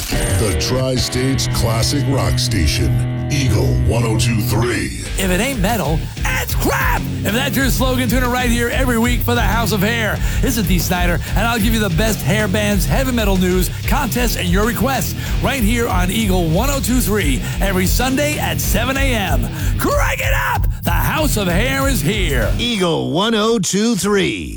The Tri-State's classic rock station, Eagle 102.3. If it ain't metal, it's crap! If that's your slogan, tune it right here every week for the House of Hair. This is Dee Snider, and I'll give you the best hair bands, heavy metal news, contests, and your requests right here on Eagle 102.3 every Sunday at 7 a.m. Crank it up! The House of Hair is here. Eagle 102.3.